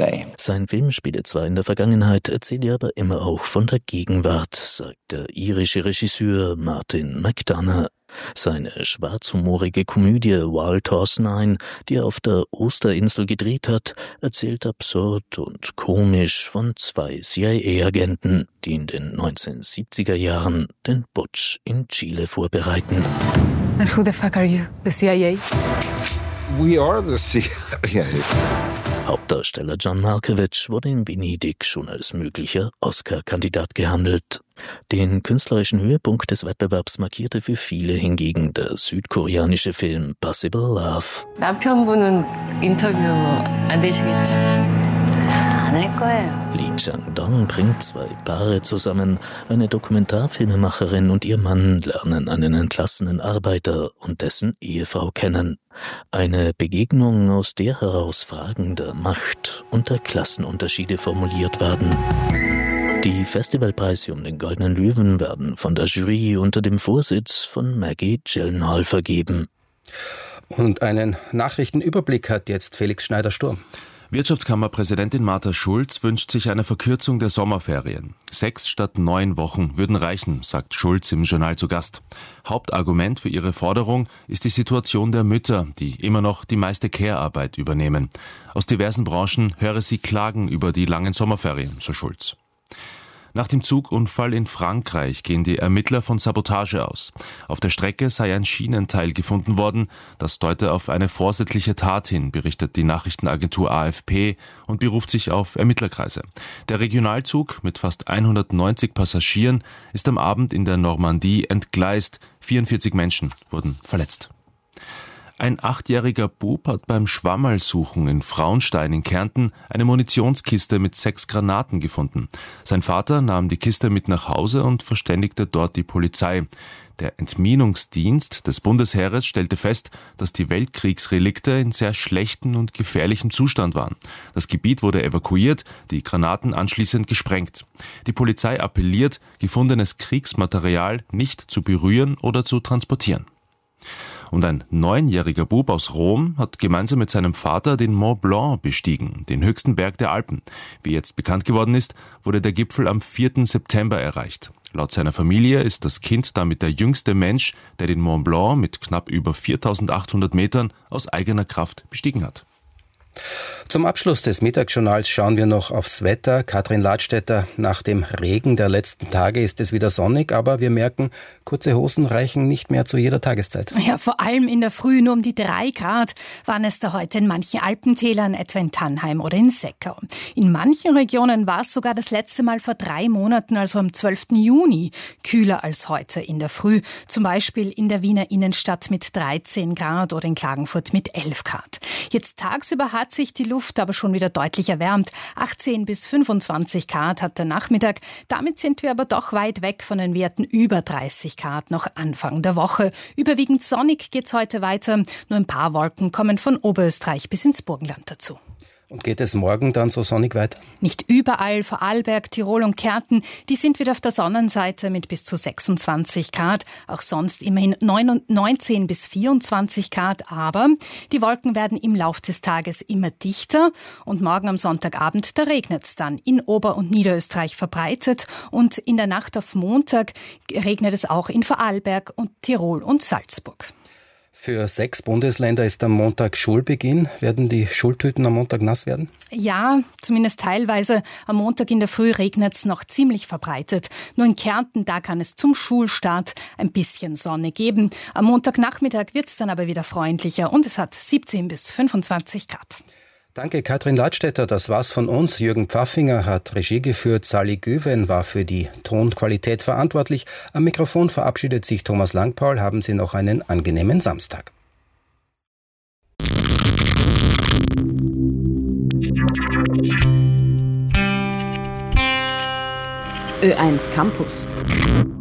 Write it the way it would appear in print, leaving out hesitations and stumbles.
today. Sein Film spiele zwar in der Vergangenheit, erzähle aber immer auch von der Gegenwart, sagt der irische Regisseur Martin McDonagh. Seine schwarzhumorige Komödie Wild Horse 9, die er auf der Osterinsel gedreht hat, erzählt absurd und komisch von 2 CIA-Agenten, die in den 1970er Jahren den Putsch in Chile vorbereiten. And who the fuck are you? The CIA? We are the CIA. Hauptdarsteller John Malkovich wurde in Venedig schon als möglicher Oscar-Kandidat gehandelt. Den künstlerischen Höhepunkt des Wettbewerbs markierte für viele hingegen der südkoreanische Film Possible Love. 남편분은 인터뷰 안 되시겠죠? 안 할 거예요. Lee Chang-dong bringt 2 Paare zusammen. Eine Dokumentarfilmemacherin und ihr Mann lernen einen entlassenen Arbeiter und dessen Ehefrau kennen. Eine Begegnung, aus der heraus Fragen der Macht und der Klassenunterschiede formuliert werden. Die Festivalpreise um den Goldenen Löwen werden von der Jury unter dem Vorsitz von Maggie Gyllenhaal vergeben. Und einen Nachrichtenüberblick hat jetzt Felix Schneider-Sturm. Wirtschaftskammerpräsidentin Martha Schulz wünscht sich eine Verkürzung der Sommerferien. 6 statt 9 Wochen würden reichen, sagt Schulz im Journal zu Gast. Hauptargument für ihre Forderung ist die Situation der Mütter, die immer noch die meiste Care-Arbeit übernehmen. Aus diversen Branchen höre sie Klagen über die langen Sommerferien, so Schulz. Nach dem Zugunfall in Frankreich gehen die Ermittler von Sabotage aus. Auf der Strecke sei ein Schienenteil gefunden worden. Das deute auf eine vorsätzliche Tat hin, berichtet die Nachrichtenagentur AFP und beruft sich auf Ermittlerkreise. Der Regionalzug mit fast 190 Passagieren ist am Abend in der Normandie entgleist. 44 Menschen wurden verletzt. Ein 8-jähriger Bub hat beim Schwammerlsuchen in Frauenstein in Kärnten eine Munitionskiste mit 6 Granaten gefunden. Sein Vater nahm die Kiste mit nach Hause und verständigte dort die Polizei. Der Entminungsdienst des Bundesheeres stellte fest, dass die Weltkriegsrelikte in sehr schlechtem und gefährlichem Zustand waren. Das Gebiet wurde evakuiert, die Granaten anschließend gesprengt. Die Polizei appelliert, gefundenes Kriegsmaterial nicht zu berühren oder zu transportieren. Und ein 9-jähriger Bub aus Rom hat gemeinsam mit seinem Vater den Mont Blanc bestiegen, den höchsten Berg der Alpen. Wie jetzt bekannt geworden ist, wurde der Gipfel am 4. September erreicht. Laut seiner Familie ist das Kind damit der jüngste Mensch, der den Mont Blanc mit knapp über 4.800 Metern aus eigener Kraft bestiegen hat. Zum Abschluss des Mittagsjournals schauen wir noch aufs Wetter. Katrin Ladstätter, nach dem Regen der letzten Tage ist es wieder sonnig, aber wir merken, kurze Hosen reichen nicht mehr zu jeder Tageszeit. Ja, vor allem in der Früh, nur um die 3 Grad waren es da heute in manchen Alpentälern, etwa in Tannheim oder in Seckau. In manchen Regionen war es sogar das letzte Mal vor 3 Monaten, also am 12. Juni, kühler als heute in der Früh. Zum Beispiel in der Wiener Innenstadt mit 13 Grad oder in Klagenfurt mit 11 Grad. Jetzt tagsüber hat sich die Luft aber schon wieder deutlich erwärmt. 18 bis 25 Grad hat der Nachmittag. Damit sind wir aber doch weit weg von den Werten über 30 Grad noch Anfang der Woche. Überwiegend sonnig geht's heute weiter. Nur ein paar Wolken kommen von Oberösterreich bis ins Burgenland dazu. Und geht es morgen dann so sonnig weiter? Nicht überall, Vorarlberg, Tirol und Kärnten, die sind wieder auf der Sonnenseite mit bis zu 26 Grad. Auch sonst immerhin 19 bis 24 Grad. Aber die Wolken werden im Lauf des Tages immer dichter. Und morgen am Sonntagabend, da regnet es dann in Ober- und Niederösterreich verbreitet. Und in der Nacht auf Montag regnet es auch in Vorarlberg und Tirol und Salzburg. Für 6 Bundesländer ist am Montag Schulbeginn. Werden die Schultüten am Montag nass werden? Ja, zumindest teilweise. Am Montag in der Früh regnet es noch ziemlich verbreitet. Nur in Kärnten, da kann es zum Schulstart ein bisschen Sonne geben. Am Montagnachmittag wird es dann aber wieder freundlicher und es hat 17 bis 25 Grad. Danke, Katrin Ladstätter. Das war's von uns. Jürgen Pfaffinger hat Regie geführt. Sally Güven war für die Tonqualität verantwortlich. Am Mikrofon verabschiedet sich Thomas Langpaul. Haben Sie noch einen angenehmen Samstag. Ö1 Campus.